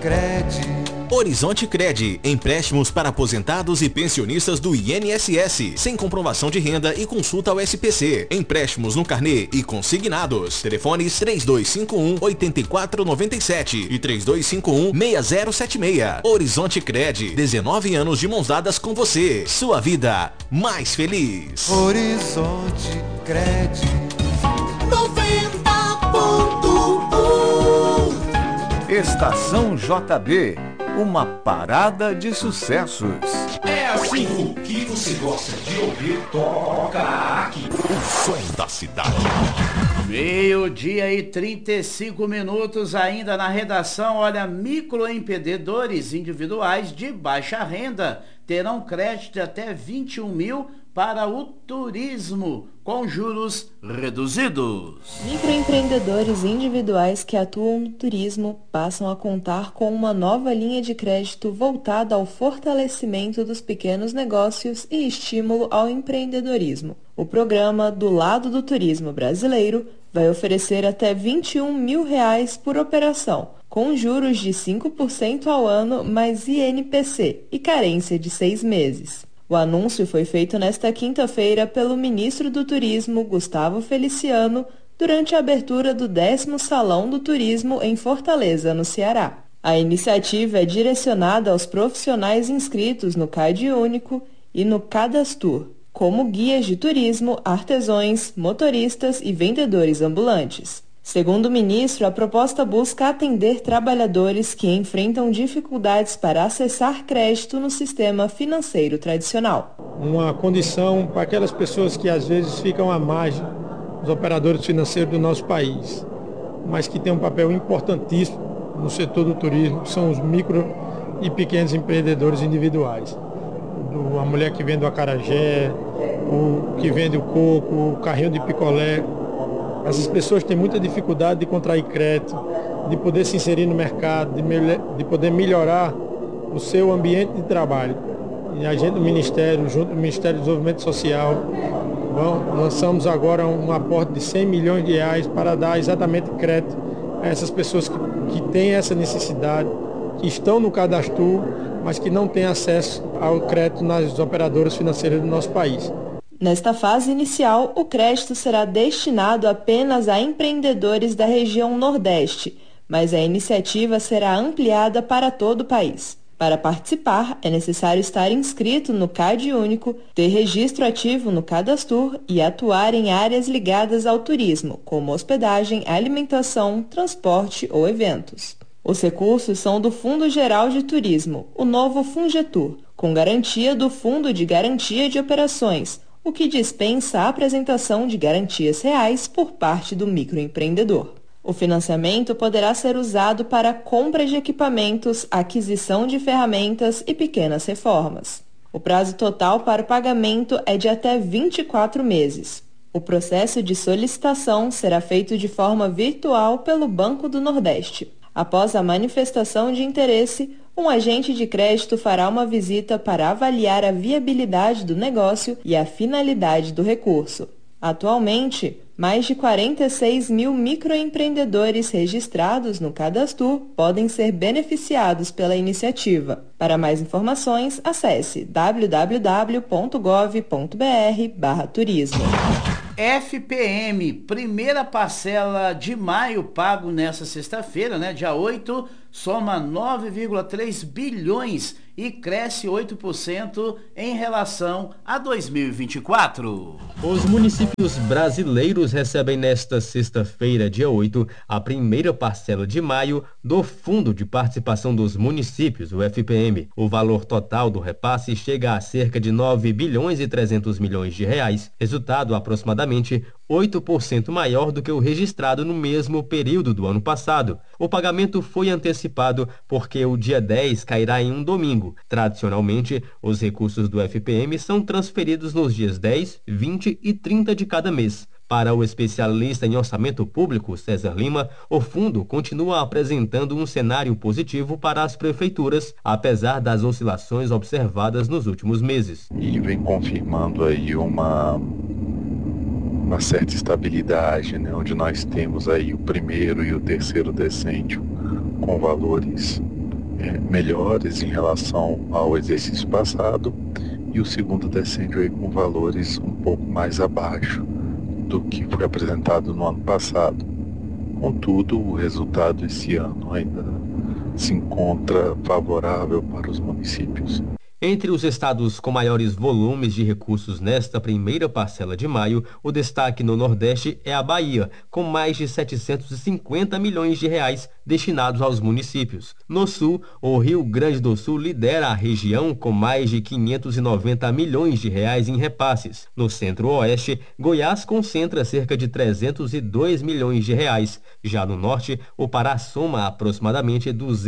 Cred. Horizonte Cred, empréstimos para aposentados e pensionistas do INSS, sem comprovação de renda e consulta ao SPC. Empréstimos no carnê e consignados. Telefones 3251-8497 e 3251-6076. Horizonte Cred, 19 anos de mãos dadas com você. Sua vida mais feliz. Horizonte Cred. 90.1 Estação JB, uma parada de sucessos. É assim que você gosta de ouvir, toca aqui. O som da cidade. 12:35 ainda na redação. Olha, microempreendedores individuais de baixa renda terão crédito de até 21 mil para o turismo, com juros reduzidos. Microempreendedores individuais que atuam no turismo passam a contar com uma nova linha de crédito voltada ao fortalecimento dos pequenos negócios e estímulo ao empreendedorismo. O programa Do Lado do Turismo Brasileiro vai oferecer até R$21 mil por operação, com juros de 5% ao ano mais INPC e carência de 6 meses. O anúncio foi feito nesta quinta-feira pelo ministro do Turismo, Gustavo Feliciano, durante a abertura do 10º Salão do Turismo em Fortaleza, no Ceará. A iniciativa é direcionada aos profissionais inscritos no CAD Único e no Cadastur, como guias de turismo, artesãos, motoristas e vendedores ambulantes. Segundo o ministro, a proposta busca atender trabalhadores que enfrentam dificuldades para acessar crédito no sistema financeiro tradicional. Uma condição para aquelas pessoas que às vezes ficam à margem dos operadores financeiros do nosso país, mas que têm um papel importantíssimo no setor do turismo, que são os micro e pequenos empreendedores individuais. A mulher que vende o acarajé, o que vende o coco, o carrinho de picolé. Essas pessoas têm muita dificuldade de contrair crédito, de poder se inserir no mercado, de poder melhorar o seu ambiente de trabalho. E a gente do Ministério, junto com o Ministério do Desenvolvimento Social, lançamos agora um aporte de R$100 milhões para dar exatamente crédito a essas pessoas que têm essa necessidade, que estão no cadastro, mas que não têm acesso ao crédito nas operadoras financeiras do nosso país. Nesta fase inicial, o crédito será destinado apenas a empreendedores da região Nordeste, mas a iniciativa será ampliada para todo o país. Para participar, é necessário estar inscrito no CAD Único, ter registro ativo no Cadastur e atuar em áreas ligadas ao turismo, como hospedagem, alimentação, transporte ou eventos. Os recursos são do Fundo Geral de Turismo, o novo Fungetur, com garantia do Fundo de Garantia de Operações, o que dispensa a apresentação de garantias reais por parte do microempreendedor. O financiamento poderá ser usado para compra de equipamentos, aquisição de ferramentas e pequenas reformas. O prazo total para o pagamento é de até 24 meses. O processo de solicitação será feito de forma virtual pelo Banco do Nordeste. Após a manifestação de interesse, um agente de crédito fará uma visita para avaliar a viabilidade do negócio e a finalidade do recurso. Atualmente, mais de 46 mil microempreendedores registrados no Cadastur podem ser beneficiados pela iniciativa. Para mais informações, acesse www.gov.br/turismo. FPM, primeira parcela de maio pago nessa sexta-feira, dia 8, soma 9,3 bilhões e cresce 8% em relação a 2024. Os municípios brasileiros recebem nesta sexta-feira, dia 8, a primeira parcela de maio do Fundo de Participação dos Municípios, o FPM. O valor total do repasse chega a cerca de 9 bilhões e 300 milhões de reais, resultado aproximadamente 8% maior do que o registrado no mesmo período do ano passado. O pagamento foi antecipado porque o dia 10 cairá em um domingo. Tradicionalmente, os recursos do FPM são transferidos nos dias 10, 20 e 30 de cada mês. Para o especialista em orçamento público, César Lima, o fundo continua apresentando um cenário positivo para as prefeituras, apesar das oscilações observadas nos últimos meses. E vem confirmando aí uma certa estabilidade, onde nós temos aí o primeiro e o terceiro decêndio com valores melhores em relação ao exercício passado, e o segundo decêndio aí com valores um pouco mais abaixo do que foi apresentado no ano passado. Contudo, o resultado esse ano ainda se encontra favorável para os municípios. Entre os estados com maiores volumes de recursos nesta primeira parcela de maio, o destaque no Nordeste é a Bahia, com mais de 750 milhões de reais destinados aos municípios. No Sul, o Rio Grande do Sul lidera a região com mais de 590 milhões de reais em repasses. No Centro-Oeste, Goiás concentra cerca de 302 milhões de reais. Já no Norte, o Pará soma aproximadamente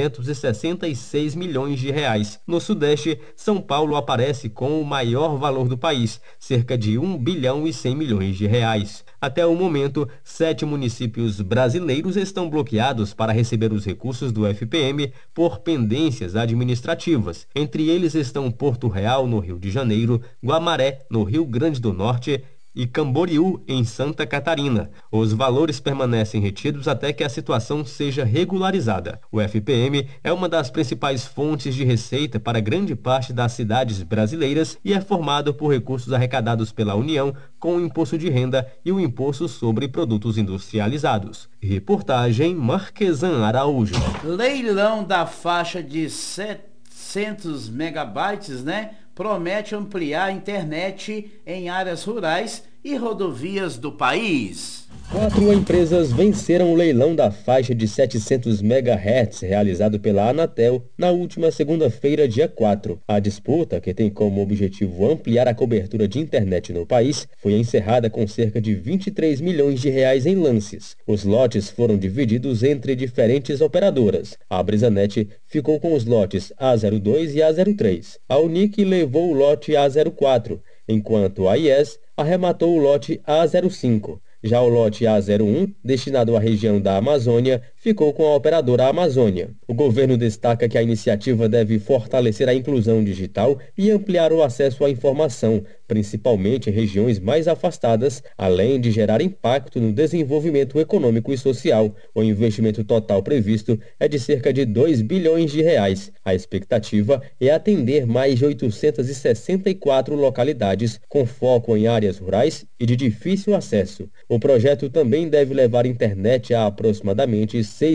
266 milhões de reais. No Sudeste, São Paulo aparece com o maior valor do país, cerca de 1 bilhão e 100 milhões de reais. Até o momento, 7 municípios brasileiros estão bloqueados para receber os recursos do FPM por pendências administrativas. Entre eles estão Porto Real, no Rio de Janeiro, Guamaré, no Rio Grande do Norte, e Camboriú, em Santa Catarina. Os valores permanecem retidos até que a situação seja regularizada. O FPM é uma das principais fontes de receita para grande parte das cidades brasileiras e é formado por recursos arrecadados pela União com o Imposto de Renda e o Imposto sobre Produtos Industrializados. Reportagem Marquesan Araújo. Leilão da faixa de 700 megabytes, promete ampliar a internet em áreas rurais e rodovias do país. 4 empresas venceram o leilão da faixa de 700 MHz realizado pela Anatel na última segunda-feira, dia 4. A disputa, que tem como objetivo ampliar a cobertura de internet no país, foi encerrada com cerca de 23 milhões de reais em lances. Os lotes foram divididos entre diferentes operadoras. A Brisanet ficou com os lotes A02 e A03. A Unic levou o lote A04, enquanto a IES arrematou o lote A05. Já o lote A01, destinado à região da Amazônia, ficou com a operadora Amazônia. O governo destaca que a iniciativa deve fortalecer a inclusão digital e ampliar o acesso à informação, principalmente em regiões mais afastadas, além de gerar impacto no desenvolvimento econômico e social. O investimento total previsto é de cerca de 2 bilhões de reais. A expectativa é atender mais de 864 localidades, com foco em áreas rurais e de difícil acesso. O projeto também deve levar internet a aproximadamente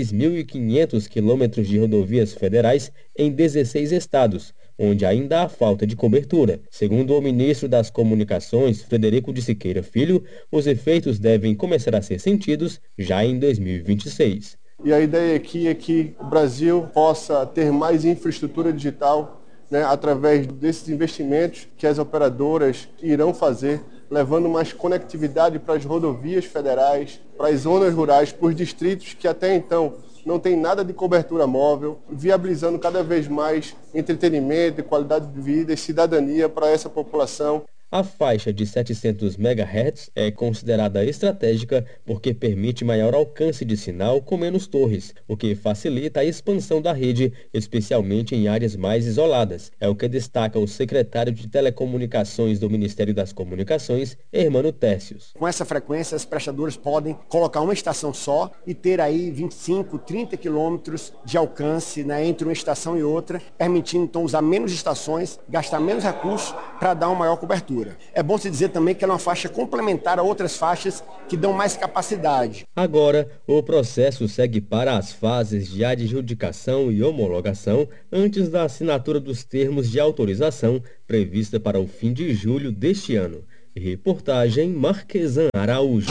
6.500 quilômetros de rodovias federais em 16 estados, onde ainda há falta de cobertura. Segundo o ministro das Comunicações, Frederico de Siqueira Filho, os efeitos devem começar a ser sentidos já em 2026. E a ideia aqui é que o Brasil possa ter mais infraestrutura digital, através desses investimentos que as operadoras irão fazer, levando mais conectividade para as rodovias federais, para as zonas rurais, para os distritos que até então não tem nada de cobertura móvel, viabilizando cada vez mais entretenimento, qualidade de vida e cidadania para essa população. A faixa de 700 MHz é considerada estratégica porque permite maior alcance de sinal com menos torres, o que facilita a expansão da rede, especialmente em áreas mais isoladas. É o que destaca o secretário de Telecomunicações do Ministério das Comunicações, Hermano Tércios. Com essa frequência, as prestadoras podem colocar uma estação só e ter aí 25, 30 quilômetros de alcance entre uma estação e outra, permitindo então usar menos estações, gastar menos recursos para dar uma maior cobertura. É bom se dizer também que ela é uma faixa complementar a outras faixas que dão mais capacidade. Agora, o processo segue para as fases de adjudicação e homologação antes da assinatura dos termos de autorização prevista para o fim de julho deste ano. Reportagem Marquesan Araújo.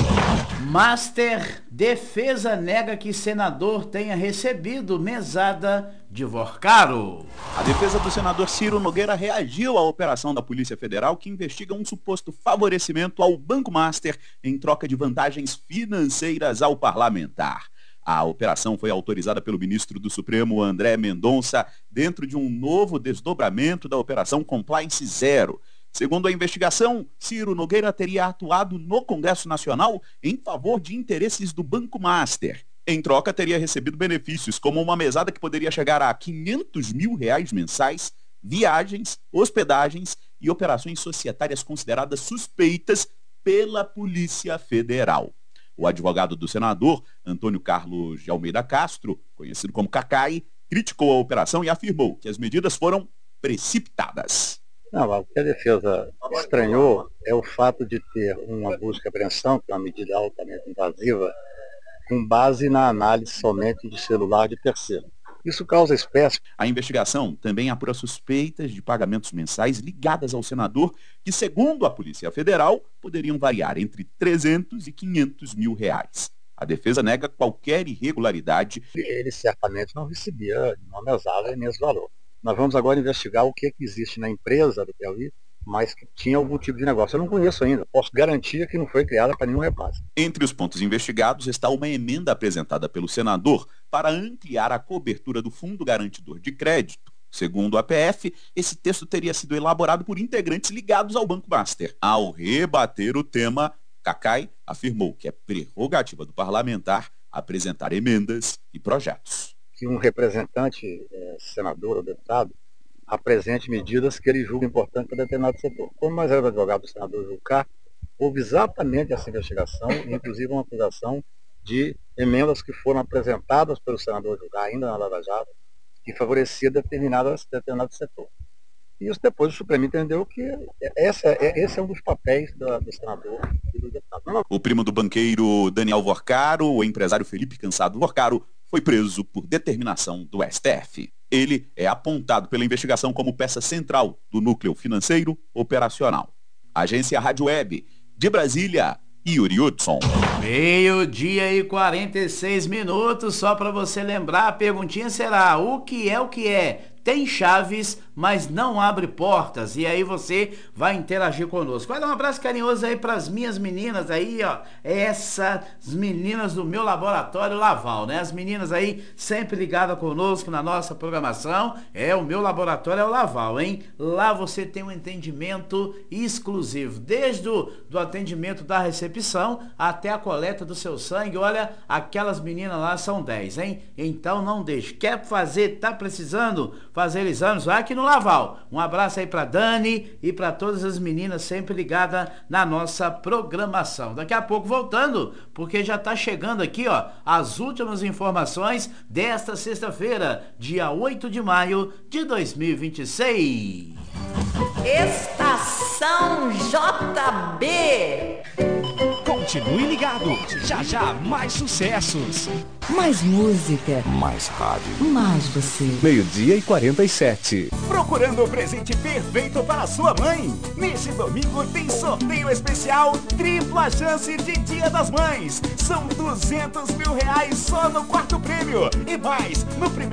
Master, defesa nega que senador tenha recebido mesada de Vorcaro. A defesa do senador Ciro Nogueira reagiu à operação da Polícia Federal que investiga um suposto favorecimento ao Banco Master em troca de vantagens financeiras ao parlamentar. A operação foi autorizada pelo ministro do Supremo, André Mendonça, dentro de um novo desdobramento da Operação Compliance Zero. Segundo a investigação, Ciro Nogueira teria atuado no Congresso Nacional em favor de interesses do Banco Master. Em troca, teria recebido benefícios, como uma mesada que poderia chegar a R$500 mil mensais, viagens, hospedagens e operações societárias consideradas suspeitas pela Polícia Federal. O advogado do senador, Antônio Carlos de Almeida Castro, conhecido como Cacai, criticou a operação e afirmou que as medidas foram precipitadas. Não, o que a defesa estranhou é o fato de ter uma busca e apreensão, que é uma medida altamente invasiva, com base na análise somente de celular de terceiro. Isso causa espécie. A investigação também apura suspeitas de pagamentos mensais ligadas ao senador, que, segundo a Polícia Federal, poderiam variar entre 300 e 500 mil reais. A defesa nega qualquer irregularidade. Ele certamente não recebia de uma mesada nesse valor. Nós vamos agora investigar o que existe na empresa do Piauí, mas que tinha algum tipo de negócio. Eu não conheço ainda. Posso garantir que não foi criada para nenhum repasse. Entre os pontos investigados está uma emenda apresentada pelo senador para ampliar a cobertura do Fundo Garantidor de Crédito. Segundo a PF, esse texto teria sido elaborado por integrantes ligados ao Banco Master. Ao rebater o tema, Cacai afirmou que é prerrogativa do parlamentar apresentar emendas e projetos. Que um representante, senador ou deputado, apresente medidas que ele julga importantes para determinado setor. Como mais era o advogado do senador Jucá, houve exatamente essa investigação, inclusive uma acusação de emendas que foram apresentadas pelo senador Jucá, ainda na Lava Jato, que favorecia determinado setor. E isso depois o Supremo entendeu que esse é um dos papéis do senador e do deputado. O primo do banqueiro Daniel Vorcaro, o empresário Felipe Cansado Vorcaro, foi preso por determinação do STF. Ele é apontado pela investigação como peça central do núcleo financeiro operacional. Agência Rádio Web, de Brasília, Yuri Hudson. 12:46, só para você lembrar, a perguntinha será: o que é? Tem chaves, mas não abre portas. E aí você vai interagir conosco. Vai dar um abraço carinhoso aí para as minhas meninas aí, ó. Essas meninas do meu laboratório Laval, né? As meninas aí sempre ligadas conosco na nossa programação. O meu laboratório é o Laval, hein? Lá você tem um atendimento exclusivo. Desde do atendimento da recepção até a coleta do seu sangue. Olha, aquelas meninas lá são 10, hein? Então não deixe. Quer fazer, tá precisando fazer exames, vai aqui no Laval. Um abraço aí pra Dani e pra todas as meninas sempre ligadas na nossa programação. Daqui a pouco voltando, porque já tá chegando aqui, ó, as últimas informações desta sexta-feira, dia 8 de maio de 2026. Estação JB. Continue ligado, já mais sucessos. Mais música. Mais rádio. Mais você. 12:47. Procurando o presente perfeito para a sua mãe? Neste domingo tem sorteio especial tripla chance de Dia das Mães. São 200 mil reais só no quarto prêmio. E mais, no primeiro